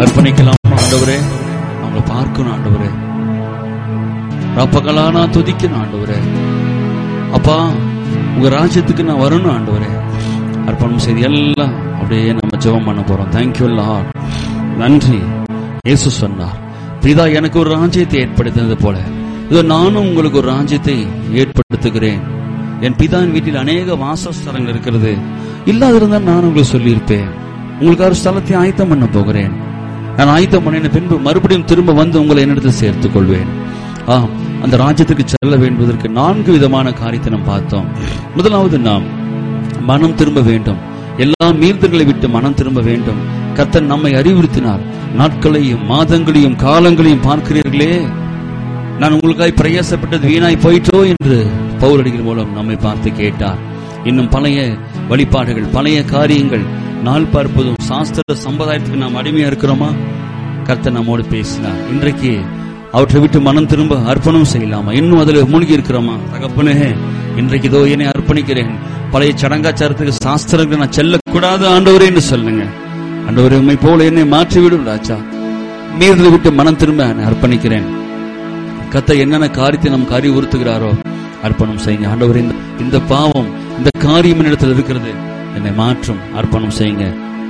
அர்ப்பணிக்கலாமா ஆண்டவரே? அவங்களை பார்க்கணும் ஆண்டவரே. ராப்பகலா நான் துதிக்கணும் ஆண்டவரே. அப்பா, உங்க ராஜ்யத்துக்கு நான் வரணும் ஆண்டவரே. அர்ப்பணம் செய்து எல்லாம் அப்படியே நம்ம ஜெபம் பண்ண போறோம். Thank you Lord. நன்றி. இயேசு சொன்னார், பிதா எனக்கு ஒரு ராஜ்யத்தை ஏற்படுத்தினது போல இதோ நானும் உங்களுக்கு ஒரு ராஜ்யத்தை ஏற்படுத்துகிறேன். என் பிதாவின் வீட்டில் அநேக வாசஸ்தலங்கள் இருக்கிறது. இல்லாதிருந்தால் நான் உங்களுக்கு சொல்லியிருப்பேன். உங்களுக்கு ஒரு ஸ்தலத்தை ஆயத்தம் பண்ண போகிறேன். நான் ஆயத்தம் பண்ணின பின்பு மறுபடியும் திரும்ப வந்து உங்களை என்னிடத்தில் சேர்த்துக் கொள்வேன். அந்த ராஜ்யத்துக்கு செல்ல வேண்டுவதற்கு 4 விதமான காரியத்தை நாம் பார்த்தோம். முதலாவது, நாம் மனம் திரும்ப வேண்டும். எல்லா மீறுதல்களை விட்டு மனம் திரும்ப வேண்டும். கர்த்தர் நம்மை அறிவுறுத்தினார். நாட்களையும் மாதங்களையும் காலங்களையும் பார்க்கிறீர்களே, நான் உங்களுக்காய் பிரயாசப்பட்டது வீணாய் போயிட்டோ என்று பவுலடிகள் மூலம் நம்மை பார்த்து கேட்டார். இன்னும் பழைய வழிபாடுகள், பழைய காரியங்கள், நாள் பார்ப்பதும் சாஸ்திர சம்பிரதாயத்துக்கு நாம் அடிமையா இருக்கிறோமா? கர்த்தர் நம்மோடு பேசினார். இன்றைக்கு அவற்றை விட்டு மனம் திரும்ப அர்ப்பணம் செய்யலாமா? இன்னும் அதில் மூழ்கி இருக்கிறோமா? தகப்பனே, இன்றைக்கு இதோ என்னை அர்ப்பணிக்கிறேன். பழைய சடங்காச்சாரத்துக்கு, சாஸ்திரங்கள் நான் செல்லக்கூடாது ஆண்டவரே என்று சொல்லுங்க. ஆண்டவரே, உம்மை போல என்னை மாற்றிவிடும் ராஜா. மீறலை விட்டு மனம் திரும்ப அர்ப்பணிக்கிறேன். கர்த்தர் என்னென்ன காரியத்தை நமக்கு அறிவுறுத்துகிறாரோ அர்ப்பணம் செய்யுங்க. ஆண்டவரே, இந்த பாவம், இந்த காரியம் என்னிடத்தில் இருக்கிறது, என்னை மாற்றும். அர்ப்பணம் செய்யுங்க.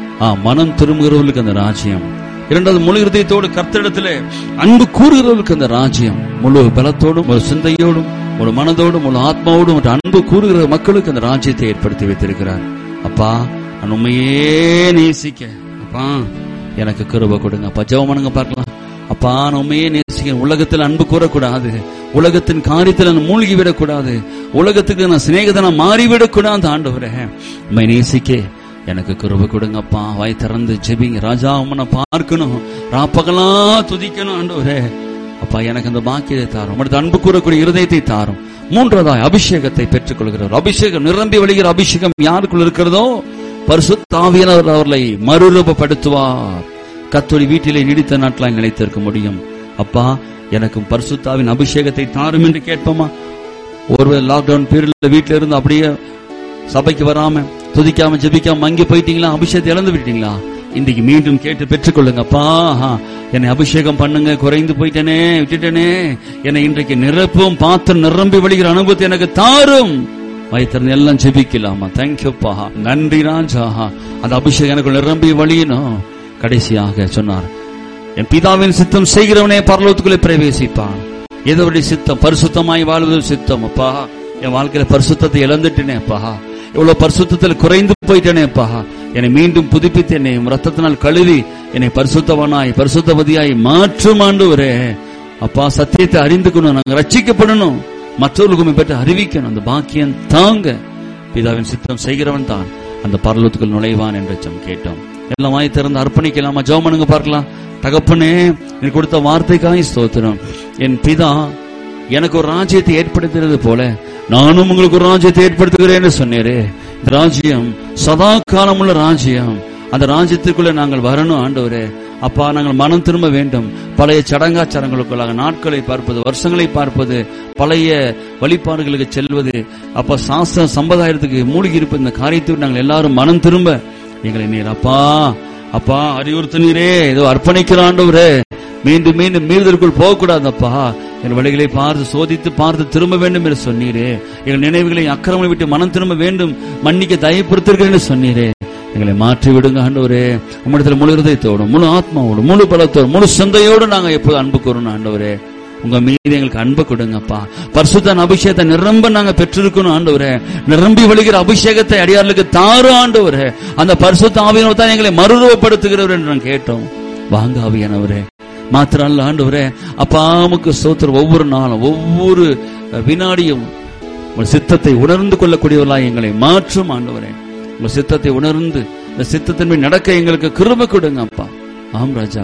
மனம் திரும்புகிறவர்களுக்கு அந்த ராஜ்யம். இரண்டாவது, முழு இருதயத்தோடு கர்த்தரிடத்திலே அன்பு கூறுகிறவர்களுக்கு அந்த ராஜ்யம். முழு பலத்தோடும், ஒரு சிந்தையோடும், ஒரு மனதோடும், ஒரு ஆத்மாவோடும் அன்பு கூறுகிற மக்களுக்கு அந்த ராஜ்யத்தை ஏற்படுத்தி வைத்திருக்கிறார். அப்பா, நான் உண்மையே நேசிக்க அப்பா எனக்கு கிருபை கொடுங்க. அப்பா, ஜெபம் பண்ணுங்க பார்க்கலாம். அப்பா, நான் உண்மையே நேசிக்க. உலகத்தில் அன்பு கூறக்கூடாது. உலகத்தின் காரியத்தில் நான் மூழ்கி விடக்கூடாது. உலகத்துக்கு நான் சிநேகிதனா மாறிவிடக்கூடாது. ஆண்டவரே, உண்மை நேசிக்க எனக்கு கிருபை கொடுங்கப்பா. வாய் திறந்து ஜெபிங்க. ராஜா, உம்மை பார்க்கணும், ராப்பகலா துதிக்கணும். ஆண்டவரே, அப்பா, எனக்கு அந்த பாக்கியத்தை தாரும். அடுத்து, அன்பு கூறக்கூடிய இருதயத்தை தாரும். மூன்றாவதாய், அபிஷேகத்தை பெற்றுக் கொள்கிறார். அபிஷேகம், நிரம்பி வழிகிற அபிஷேகம் யாருக்குள் இருக்கிறதோ பரிசுத்த ஆவியானவர் அவர்களை மறுரூபப்படுத்துவார். கர்த்தருடைய வீட்டிலே நீடித்த நாட்களாய் நிலைத்திருக்க முடியும். அப்பா, எனக்கும் பரிசுத்தாவின் அபிஷேகத்தை தாரும் என்று கேட்போமா? ஒருவேளை லாக்டவுன் பீரியட்ல வீட்டில இருந்து அப்படியே சபைக்கு வராம, துதிக்காம, ஜெபிக்காம அங்கே போயிட்டீங்களா? அபிஷேகத்தை இழந்து விட்டீங்களா? இன்றைக்கு மீண்டும் கேட்டு பெற்றுக்கொள்ளுங்க. அப்பா, என்னை அபிஷேகம் பண்ணுங்க. குறைந்து போயிட்டேனே, விட்டுட்டேனே, என்னை இன்றைக்கு நிரப்பும். பாத்திரம் நிரம்பி வழிகிற அனுபவத்தை எனக்கு தாரும். வயிற்று எல்லாம் ஜெபிக்கலாமா? தேங்க்யூப்பா, நன்றி ராஜா. அந்த அபிஷேகம் எனக்கு நிரம்பி வழியணும். கடைசியாக சொன்னார், என் பிதாவின் சித்தம் செய்கிறவனே பரலோகத்துக்குள்ளே பிரவேசிப்பான். எதோடைய சித்தம்? பரிசுத்தமாய் வாழ்வது சித்தம். அப்பா, என் வாழ்க்கையில பரிசுத்தத்தை இழந்துட்டேனே அப்பா, இவ்வளவு பரிசுத்தத்தில் குறைந்து போயிட்டேனே அப்பா, என்னை மீண்டும் புதுப்பித்து என்னை ரத்தத்தினால் கழுவி என்னை பரிசுத்தவனாய் பரிசுத்தவதியாய் மாற்றும் ஆண்டவரே. அப்பா, சத்தியத்தை அறிந்துக்கணும், நாங்கள் ரட்சிக்கப்படணும், மற்றவர்களுக்கும் பெற்று அறிவிக்கணும். அந்த பாக்கியம் தாங்க. பிதாவின் சித்தம் செய்கிறவன் தான் அந்த பரலோகத்துக்குள் நுழைவான் என்று கேட்டோம். எல்லாம் வாய் திறந்து அர்ப்பணிக்கலாமா? ஜெபம் பண்ணுங்க பார்க்கலாம். தகப்பனே, எனக்கு கொடுத்த வார்த்தைக்காய் ஸ்தோத்திரம். என் பிதா எனக்கு ஒரு ராஜ்யத்தை ஏற்படுத்துகிறது போல நானும் உங்களுக்கு ஒரு ராஜ்யத்தை ஏற்படுத்துகிறேன் சொன்னேரே. ராஜ்யம் சதா காலமுள்ள ராஜ்யம். அந்த ராஜ்யத்துக்குள்ள நாங்கள் வரணும் ஆண்டவரே. அப்பா, நாங்கள் மனம் திரும்ப வேண்டும். பழைய சடங்காச்சாரங்களுக்குள்ளாக நாட்களை பார்ப்பது, வருஷங்களை பார்ப்பது, பழைய வழிபாடுகளுக்கு செல்வது, அப்பா சாஸ்திர சம்பிரதாயத்துக்கு மூழ்கி இருப்பது, இந்த காரியத்தை நாங்கள் எல்லாரும் மனம் திரும்ப எங்களை நீர் அப்பா அப்பா அறிவுறுத்தினீரே. ஏதோ அர்ப்பணிக்கிற ஆண்டவரே, மீண்டும் மீண்டும் மீறுதலுக்குள் போகக்கூடாதப்பா. எங்கள் வழிகளை பார்த்து சோதித்து பார்த்து திரும்ப வேண்டும் என்று சொன்னீரே. எங்கள் நினைவுகளை அக்கிரமங்களை விட்டு மனம் திரும்ப வேண்டும், மன்னிக்க தயப்படுத்திருக்கிறேன் என்று சொன்னீரே. எங்களை மாற்றி விடுங்க ஆண்டவரே. உம்மிடத்தில் முழு இருதயத்தோடும், முழு ஆத்மாவோடும், முழு பலத்தோடும், முழு சிந்தையோடு நாங்கள் எப்போது அன்பு கூறணும் ஆண்டவரே. உங்க மீது எங்களுக்கு அன்பு கொடுங்கப்பா. பரிசுத்த அபிஷேகத்தை நிரம்ப நாங்க பெற்றிருக்கணும் ஆண்டவரே. நிரம்பி வழிகிற அபிஷேகத்தை அடியார்களுக்கு தாரும் ஆண்டவரே. அந்த பரிசுத்த ஆவியானவர் தான் எங்களை மறுரூபப்படுத்துகிறவர் என்று நான் கேட்டோம். வாங்க ஆவியானவரே. மாத்திரம் அல்ல ஆண்டவரே, அப்பாவுக்கு ஸ்தோத்திரம். ஒவ்வொரு நாளும், ஒவ்வொரு வினாடியும் உங்கள் சித்தத்தை உணர்ந்து கொள்ளக்கூடியவர்களாய் எங்களை மாற்றும் ஆண்டவரே. உங்கள் சித்தத்தை உணர்ந்து இந்த சித்தத்தின் நடக்க எங்களுக்கு கிருபை கொடுங்க அப்பா. ஆம் ராஜா,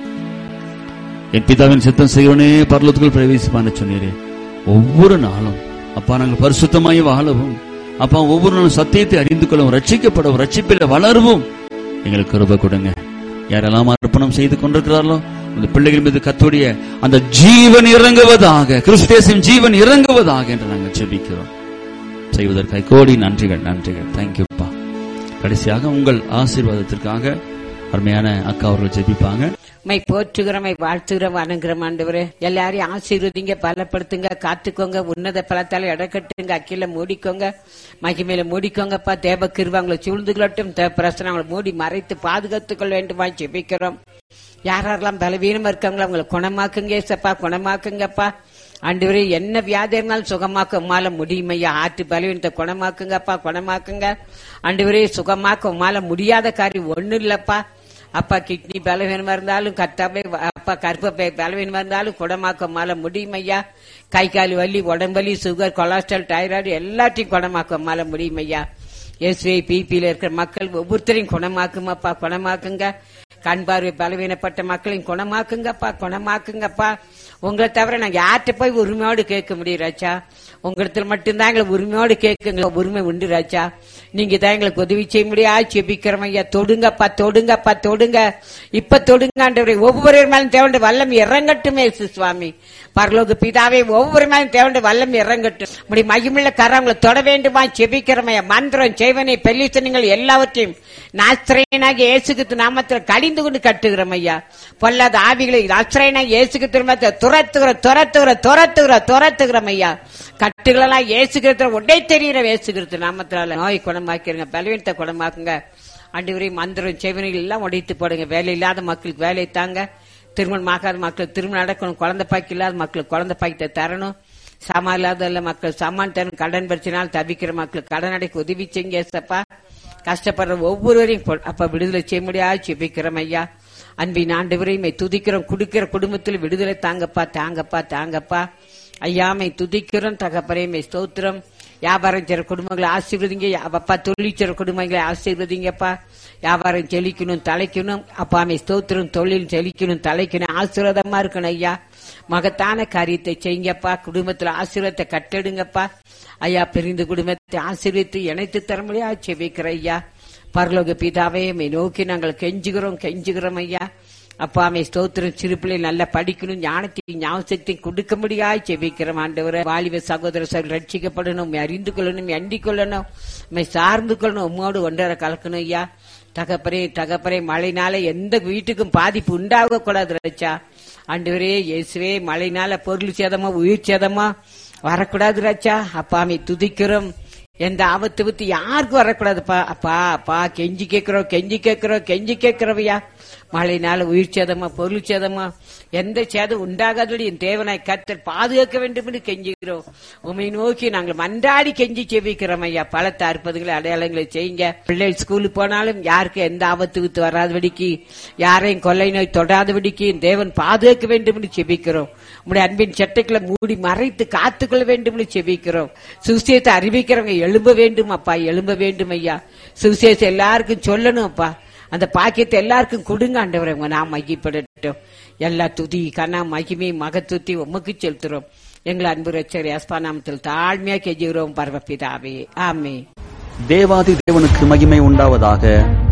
என் பிதாவின் சித்தம் செய்வனே பரலோகத்துக்குள் பிரவேசிப்பான்னு சொன்னீரே. ஒவ்வொரு நாளும் அப்பா நாங்கள் பரிசுத்தமாய் வாழவும், அப்பா ஒவ்வொரு நாளும் சத்தியத்தை அறிந்து கொள்ளவும், ரட்சிக்கப்படவும், ரட்சிப்பில வளரவும் எங்களுக்கு கிருபை கொடுங்க. யாரெல்லாம் அர்ப்பணம் செய்து கொண்டிருக்கிறார்களோ அந்த பிள்ளைகள் மீது கர்த்தருடைய அந்த ஜீவன் இறங்குவதாக, கிறிஸ்துவின் ஜீவன் இறங்குவதாக என்று நாங்கள் ஜெபிக்கிறோம். செய்வதற்காக கோடி நன்றிகள், நன்றிகள். தேங்க்யூப்பா. கடைசியாக உங்கள் ஆசீர்வாதத்திற்காக அருமையான அக்கா அவர்கள் ஜெபிப்பாங்க. மை போற்றுகிறோம், மை வாழ்த்துகிறோம், வணங்குகிறோம் ஆண்டவரே. எல்லாரையும் ஆசீர்வதிங்க, பலப்படுத்துங்க, காத்துக்கோங்க, உன்னத பலத்தால இடக்கட்டுங்க, அக்கில மூடிக்கோங்க, மகிமையில மூடிக்கோங்கப்பா. தேவ கிருபை அவங்களை சூழ்ந்துகொள்ளட்டும். தேவ பிரசனம் அவங்களை மூடி மறைத்து பாதுகாத்துக்கொள்ள வேண்டுமா ஜெபிக்கிறோம். யாரெல்லாம் பலவீனமா இருக்காங்களோ அவங்களை குணமாக்குங்க ஏசப்பா, குணமாக்குங்கப்பா. ஆண்டவரே, என்ன வியாதி இருந்தாலும் சுகமாக்க உமால முடியுமையா. ஆற்று பலவீனத்தை குணமாக்குங்கப்பா, குணமாக்குங்க ஆண்டவரே. சுகமாக்க உமால முடியாத காரியம் ஒண்ணு இல்லப்பா. அப்பா, கிட்னி பலவீனமா இருந்தாலும் கர்த்தாவே, அப்பா கர்ப்பப்பை பலவீனமா இருந்தாலும் குணமாக்க உமால முடியுமையா. கை கால் வலி, உடம்பலி, சுகர், கொலஸ்ட்ரால், தைராய்டு எல்லாத்தையும் குணமாக்க உமால முடியுமையா. எஸ்ஐ பிபியில இருக்கிற மக்கள் ஒவ்வொருத்தரையும் குணமாக்குமாப்பா, குணமாக்குங்க. கண் பார்வை பலவீனப்பட்ட மக்களையும் குணமாக்குங்கப்பா, குணமாக்குங்கப்பா. உங்களை தவிர நாங்க யார்கிட்ட போய் உரிமையோடு கேட்க முடியும் ராஜா? உங்களிடத்துல மட்டும்தான் எங்களை உரிமையோடு கேட்குங்க, உரிமை உண்டு ராஜா. நீங்க தான் எங்களுக்கு உதவி செய்ய முடியா ஜெபிக்கிறோம் ஐயா. தொடுங்கப்பா, தொடுங்கப்பா, தொடுங்க, இப்ப தொடுங்க ஆண்டவரே. ஒவ்வொரு மேலும் தேவண்ட வல்லம் இறங்கட்டுமே சுவாமி. பரலோக பிதாவே, ஒவ்வொரு மேலும் தேவண்ட வல்லம் இறங்கட்டும். இப்படி மகிமுள்ள கரங்களை தொட வேண்டுமா ஜெபிக்கிறோம் ஐயா. மந்திரம், செய்வனை, பெல்லிசனங்கள் எல்லாவற்றையும் நாஸ்திரேயனாகிய இயேசுகிறிஸ்து நாமத்தில் கடிந்து கொண்டு கட்டுகிறோம் ஐயா. பொல்லாத ஆவிகளை நாஸ்திரேயனாகிய இயேசுகிறிஸ்து துரத்துகிறோம் ஐயா. கட்டுகளெல்லாம் இயேசுகிறிஸ்து உடை தெரிகிற இயேசுகிறிஸ்து நாமத்தினால நோய் குணமாக்கிருங்க, பலவீனத்தை குணமாக்குங்க ஆண்டவரே. மந்திரம், செய்வனைகள் எல்லாம் உடைத்து போடுங்க. வேலை இல்லாத மக்களுக்கு வேலை தாங்க, திருமணம் ஆகாத மக்களுக்கு திருமணம் நடக்கணும், குழந்தை பாக்கி இல்லாத மக்களுக்கு குழந்தை பாக்கத்தை தரணும், சாமான் இல்லாத மக்கள் சாமான் தரணும், கடன் பிரச்சனால் தவிக்கிற மக்களுக்கு கடன் அடைக்க உதவி செய்யுங்க ஏசப்பா. கஷ்டப்படுற ஒவ்வொருவரையும் அப்ப விடுதலை செய்ய முடியாது ஜெபிக்கிறோம் ஐயா. அன்பின் ஆண்டவரையுமே துதிக்கிறோம். குடிக்கிற குடும்பத்தில் விடுதலை தாங்கப்பா, தாங்கப்பா, தாங்கப்பா ஐயாமை துதிக்கிறோம். தகப்பரையுமே ஸ்தோத்திரம். வியாபாரம் செய்ற குடும்பங்களை ஆசீர்வதிங்க அப்பா. தொழில் செய்ற குடும்பங்களை ஆசீர்வதிங்கப்பா. வியாபாரம் செழிக்கணும், தலைக்கணும் அப்பாமே ஸ்தோத்திரம். தொழில் செழிக்கணும், தலைக்கணும், ஆசீர்வாதமா இருக்கணும் ஐயா. மகத்தான காரியத்தை செய்யுங்கப்பா. குடும்பத்துல ஆசீர்வாதத்தை கட்டெடுங்கப்பா ஐயா. பிரிந்து குடும்பத்தை ஆசீர்வித்து இணைத்து தர முடியாது செபிக்கிற ஐயா. பரலோக பிதாவே, நோக்கி நாங்கள் கெஞ்சுகிறோம் ஐயா. அப்பாமே ஸ்தோத்திரம். சிறு பிள்ளை நல்லா படிக்கணும், ஞானத்தையும் ஞாபகத்தையும் கொடுக்க முடியாது செபிக்கிறோம் ஆண்டவரே. வாலிப சகோதர சகோதரர் ரட்சிக்கப்படணும், அறிந்து கொள்ளணும், அண்டிக் கொள்ளணும், சார்ந்து கொள்ளணும், உம்மோடு ஒன்றரை கலக்கணும் ஐயா. தகப்பரே மழைனால எந்த வீட்டுக்கும் பாதிப்பு உண்டாக கூடாது ராஜா. ஆண்டவரே இயேசுவே, மழைனால பொருள் சேதமா உயிர் சேதமா வரக்கூடாது ராஜா. அப்பாமே துதிக்கிறோம். எந்த ஆபத்து பத்தி யாருக்கும் வரக்கூடாதுப்பா. அப்பா கெஞ்சி கேட்கிறவையா. மழைனால உயிர் சேதமா பொருள் சேதமா எந்த சேதம் உண்டாகாதபடி என் தேவனாய் கர்த்தர் பாதுகாக்க வேண்டும் என்று கெஞ்சுகிறோம். உம்மை நோக்கி நாங்கள் மன்றாடி கெஞ்சி செபிக்கிறோம் ஐயா. பலத்த அற்புதங்களை அடையாளங்களை செய்யுங்க. பிள்ளைகள் ஸ்கூலுக்கு போனாலும் யாருக்கு எந்த ஆபத்து வித்து வராதபடிக்கு, யாரையும் கொள்ளை நோய் தொடாதபடிக்கு தேவன் பாதுகாக்க வேண்டும் என்று செபிக்கிறோம். உங்களுடைய அன்பின் சட்டைகளை மூடி மறைத்து காத்துக்கொள்ள வேண்டும் என்று செபிக்கிறோம். சுவிசேஷத்தை அறிவிக்கிறவங்க எழும்ப வேண்டும் அப்பா, எழும்ப வேண்டும் ஐயா. சுவிசேஷம் எல்லாருக்கும் சொல்லணும் அப்பா. அந்த பாக்கியத்தை எல்லாருக்கும் கொடுங்க ஆண்டவரே. நாம் மகிப்படட்டும். எல்லா துதி கனா மகிமை மகத்துவத்தை உமக்கு செலுத்துறோம். எங்கள் அன்பு ரட்சகர் இயேசுவின் நாமத்தில் தாழ்மையா கெஞ்சுகிறோம் பரமபிதாவே, ஆமென். தேவாதி தேவனுக்கு மகிமை உண்டாவதாக.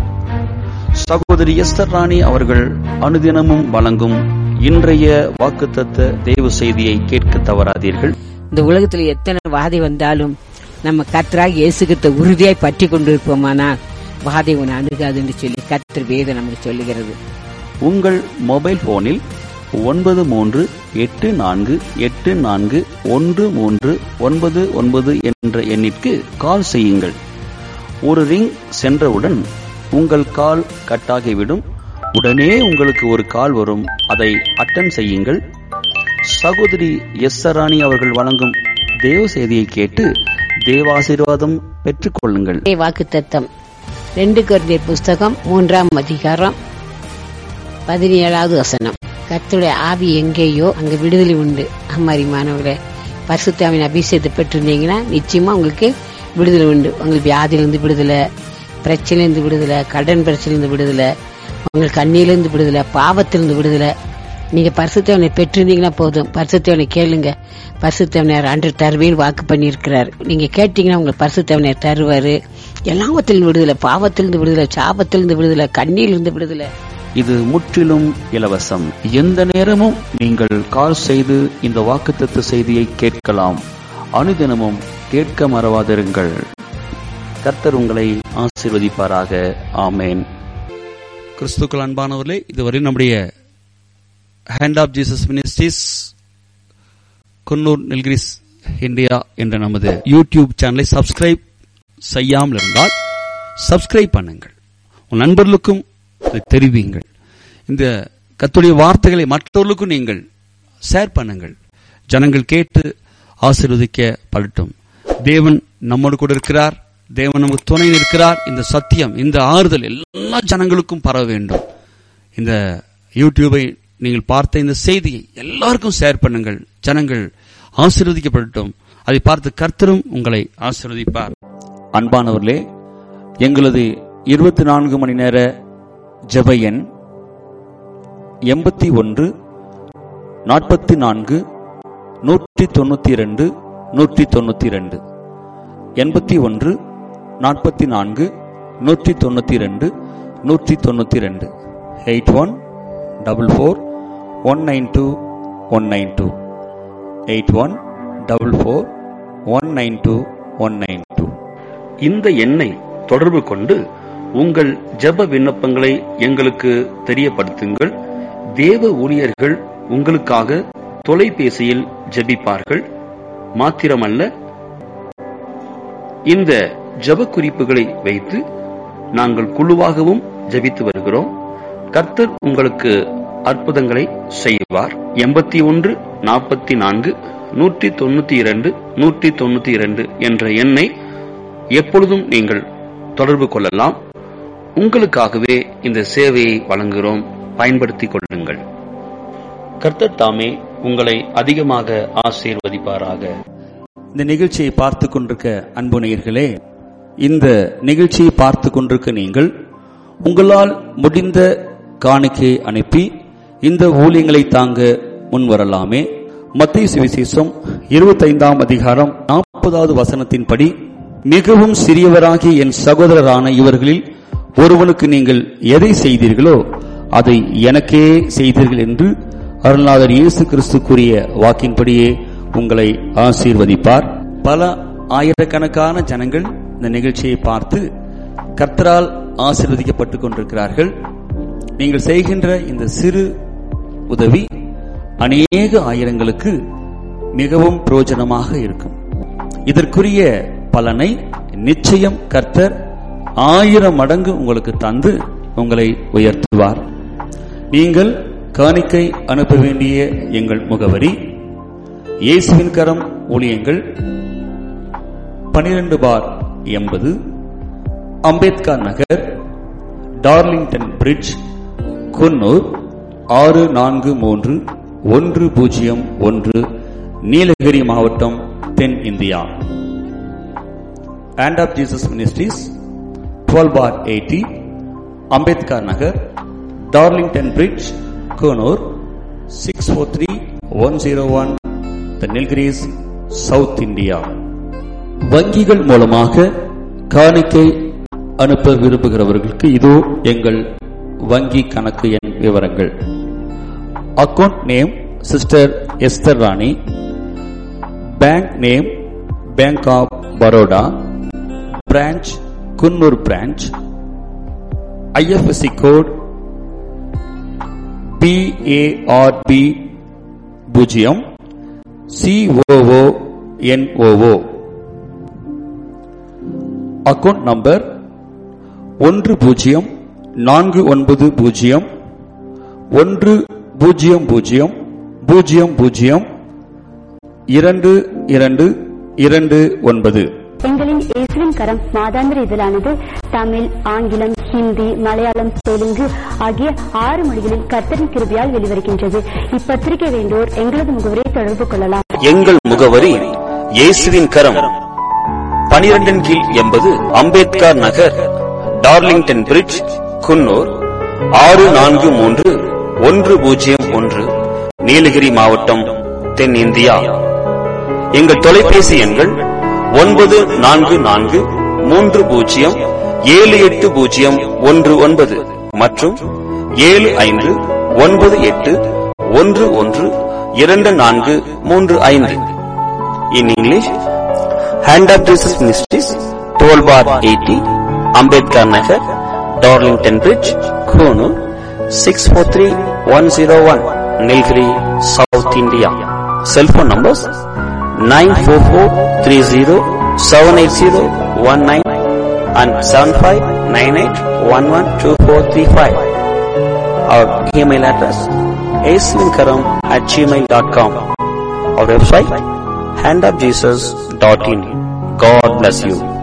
சகோதரி எஸ்தர் ராணி அவர்கள் அனுதினமும் வழங்கும் இன்றைய வாக்குத்தத்த தேவ செய்தியை கேட்க தவறாதீர்கள். இந்த உலகத்துல எத்தனை வாதை வந்தாலும் நம்ம கர்த்தராகிய இயேசு கிறிஸ்துவை உறுதியாய் பற்றி கொண்டிருப்போமானா வாதை உன்னை அணுகாது என்று சொல்லி கர்த்தர் வேதம் நமக்கு சொல்லுகிறது. உங்கள் மொபைல் போனில் 9384841399 என்ற எண்ணிற்கு கால் செய்யுங்கள். ஒரு ரிங் சென்றவுடன் உங்கள் கால் கட்டாகிவிடும். உடனே உங்களுக்கு ஒரு கால் வரும். அதை அட்டெண்ட் செய்யுங்கள். சகோதரி எஸ்தர் ராணி அவர்கள் வழங்கும் தேவ செய்தியை கேட்டு தேவாசீர்வாதம் பெற்றுக் கொள்ளுங்கள். வாக்குத்தத்தம் 2 கொரிந்தியர் புஸ்தகம் 3ஆம் அதிகாரம் 17வது வசனம். கர்த்தருடைய ஆவி எங்கேயோ அங்க விடுதலை உண்டு. அம்மாரிமானவர்களே, பரிசுத்த ஆவியின் அபிஷேகத்தை பெற்றிருந்தீங்கன்னா நிச்சயமா உங்களுக்கு விடுதலை உண்டு. உங்களுக்கு வியாதியிலிருந்து விடுதலை, பிரச்சனையிலிருந்து விடுதலை, கடன் பிரச்சனையிலிருந்து விடுதலை, உங்களுக்கு கண்ணியிலிருந்து விடுதலை, பாவத்திலிருந்து விடுதலை. நீங்க பரிசுத்தவனை பெற்றிருந்தீங்கன்னா போதும். பரிசுத்தவனை கேளுங்க. பரிசுத்தவனர் அன்று தருவேன்னு வாக்கு பண்ணியிருக்கிறார். நீங்க கேட்டீங்கன்னா உங்களுக்கு பரிசுத்தவனர் தருவாரு. எல்லாவத்திலிருந்து விடுதலை, பாவத்திலிருந்து விடுதலை, சாபத்திலிருந்து விடுதலை, கண்ணியிலிருந்து விடுதலை. இது முற்றிலும் இலவசம். எந்த நேரமும் நீங்கள் கால் செய்து இந்த வாக்குத்தத்த செய்தியை கேட்கலாம். அனுதினமும் கேட்க மறவாதிருங்கள். கர்த்தர் உங்களை ஆசீர்வதிப்பாராக. ஆமேன். கிறிஸ்துக்கள் அன்பானவர்களே, இதுவரை நம்முடைய hand of Jesus ministries Coonoor Nilgiris India என்ற நமது யூடியூப் சேனலை சப்ஸ்கிரைப் செய்யாமல் இருந்தால் சப்ஸ்கிரைப் பண்ணுங்கள். உன் நண்பர்களுக்கும் இதை தெரிவிங்கள். இந்த கர்த்தருடைய வார்த்தைகளை மற்றவர்களுக்கும் நீங்கள் ஷேர் பண்ணுங்கள். ஜனங்கள் கேட்டு ஆசீர்வதிக்கப்படட்டும். தேவன் நம்மோடு கூட இருக்கிறார். தேவன் நமக்கு துணை இருக்கிறார். இந்த சத்தியம், இந்த ஆறுதல் எல்லா ஜனங்களுக்கும் பரவ வேண்டும். இந்த யூடியூபை நீங்கள் பார்த்த இந்த செய்தியை எல்லாருக்கும் ஷேர் பண்ணுங்கள். ஜனங்கள் ஆசீர்வதிக்கப்படட்டும். அதை பார்த்து கர்த்தரும் உங்களை ஆசீர்வதிப்பார். அன்பானவர்களே, எங்களது 24 மணி நேர ஜெப எண் 81 44 192 192 81 44 192 192 81 44 192 192 81 44 192 192. இந்த எண்ணை தொடர்பு கொண்டு உங்கள் ஜெப விண்ணப்பங்களை எங்களுக்கு தெரியப்படுத்துங்கள். தேவ ஊழியர்கள் உங்களுக்காக தொலைபேசியில் ஜெபிப்பார்கள். மாத்திரமல்ல, இந்த ஜெப குறிப்புகளை வைத்து நாங்கள் குழுவாகவும் ஜெபித்து வருகிறோம். கர்த்தர் உங்களுக்கு அற்புதங்களை செய்வார். 81 44 192 192 என்ற எண்ணை எப்பொழுதும் நீங்கள் தொடர்பு கொள்ளலாம். உங்களுக்காகவே இந்த சேவையை வழங்குகிறோம். பயன்படுத்திக் கொள்ளுங்கள். கர்த்தர் தாமே உங்களை அதிகமாக ஆசீர்வதிப்பாராக. இந்த நிகழ்ச்சியை பார்த்து கொண்டிருக்க அன்பு நேயர்களே, இந்த நிகழ்ச்சியை பார்த்து கொண்டிருக்க நீங்கள் உங்களால் முடிந்த காணிக்கை அனுப்பி இந்த ஊழியங்களை தாங்க முன்வரலாமே. மத்தேயு சுவிசேஷம் 25ஆம் அதிகாரம் 40வது வசனத்தின்படி, மிகவும் சிறியவராகிய என் சகோதரரான இவர்களில் ஒருவனுக்கு நீங்கள் எதை செய்தீர்களோ அதை எனக்கே செய்தீர்கள் என்று அருள்நாதர் இயேசு கிறிஸ்து கூறிய வாக்கின்படியே உங்களை ஆசீர்வதிப்பார். பல ஆயிரக்கணக்கான ஜனங்கள் இந்த நிகழ்ச்சியை பார்த்து கர்த்தரால் ஆசீர்வதிக்கப்பட்டுக் கொண்டிருக்கிறார்கள். நீங்கள் செய்கின்ற இந்த சிறு உதவி அநேக ஆயிரங்களுக்கு மிகவும் பிரயோஜனமாக இருக்கும். இதற்குரிய பலனை நிச்சயம் கர்த்தர் 1000 மடங்கு உங்களுக்கு தந்து உங்களை உயர்த்துவார். நீங்கள் காணிக்கை அனுப்ப வேண்டிய எங்கள் முகவரி: இயேசுவின் கரம் ஊழியங்கள், 12/80 அம்பேத்கர் நகர், டார்லிங்டன் பிரிட்ஜ், குன்னூர் 643101, நீலகிரி மாவட்டம், தென் India. Hand of Jesus ministries, 12/80 Ambedkar Nagar, Darlington bridge, Coonoor 643101, Nilgiris, south India. வங்கிகள் மூலமாக காணிக்கை அனுப்ப விரும்புகிறவர்களுக்கு இதோ எங்கள் வங்கி கணக்கு எண் விவரங்கள். Account name sister Esther Rani. Bank name bank of Baroda, branch Coonoor branch. IFSC code BARB 0 COONOO. Account number 100000002229. எங்களின் இயேசுவின் கரம் மாதாந்திர இதழானது தமிழ், ஆங்கிலம், ஹிந்தி, மலையாளம், தெலுங்கு ஆகிய 6 மொழிகளில் கர்த்தரின் கிருபையால் வெளிவருகின்றது. இப்பத்திரிகை வேண்டோர் எங்களது முகவரியை தொடர்பு கொள்ளலாம். எங்கள் முகவரி: இயேசுவின் கரம், 12/80 அம்பேத்கர் நகர், டார்லிங்டன் பிரிட்ஜ், குன்னூர் 643101, நீலகிரி மாவட்டம், தென் இந்தியா. எங்கள் தொலைபேசி எண்கள் 9430780119 மற்றும் 7598112435. In English, Hand of Jesus Ministries, 12/80 Ambedkar Nagar, Darlington Bridge, Konoor, 643-101, Nilgiri, South India. Cell phone numbers 94430-78019 and 7598112435. Our email address asvinkaram@gmail.com. Our website handofjesus.in. God bless you.